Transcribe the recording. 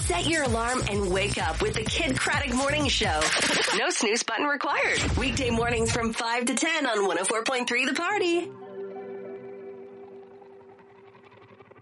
Set your alarm and wake up with the Kid Craddock Morning Show. No snooze button required. Weekday mornings from 5 to 10 on 104.3 The Party.